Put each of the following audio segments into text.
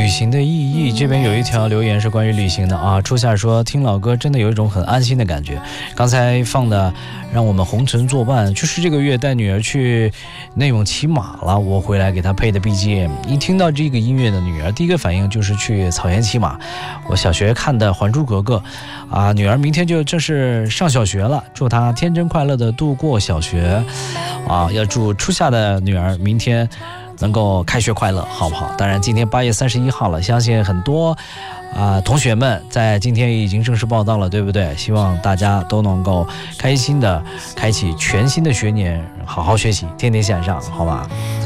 行的意义，这边有一条留言是关于旅行的啊。初夏说听老歌真的有一种很安心的感觉。刚才放的让我们红尘作伴，就是这个月带女儿去内蒙骑马了，我回来给她配的 BGM。一听到这个音乐的女儿第一个反应就是去草原骑马。我小学看的《还珠格格》啊，女儿明天就正式上小学了，祝她天真快乐的度过小学啊！要祝初夏的女儿明天能够开学快乐，好不好？当然今天8月31号了，相信很多同学们在今天已经正式报到了，对不对？希望大家都能够开心的开启全新的学年，好好学习，天天向上，好吧？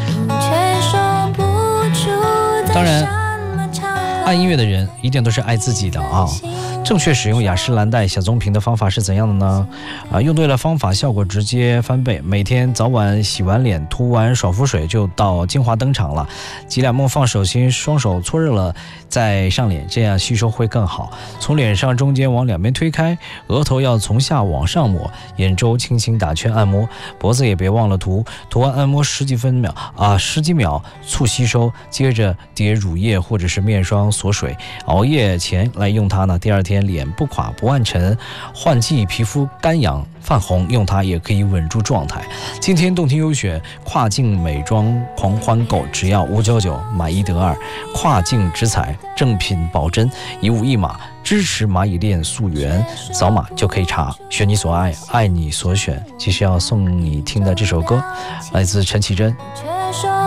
当然爱音乐的人一定都是爱自己的啊。正确使用雅诗兰黛小棕瓶的方法是怎样的呢？用对了方法，效果直接翻倍。每天早晚洗完脸，涂完爽肤水就到精华登场了。挤两梦放手心，双手搓热了再上脸，这样吸收会更好。从脸上中间往两边推开，额头要从下往上抹，眼周轻轻打圈按摩，脖子也别忘了涂。涂完按摩十几秒，促吸收。接着叠乳液或者是面霜锁水。熬夜前来用它呢，第二天脸不垮不暗沉，换季皮肤干痒泛红，用它也可以稳住状态。今天动听优选跨境美妆狂欢购，只要599买1得2，跨境直采正品保真，1物1码，支持蚂蚁链溯源，扫码就可以查，选你所爱，爱你所选。继续要送你听的这首歌来自陈绮贞。